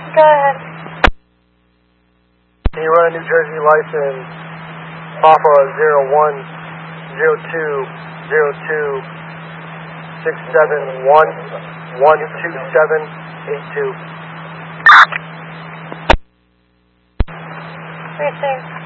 Go ahead. Can you run a New Jersey license? Papa 01020267112782. Precinct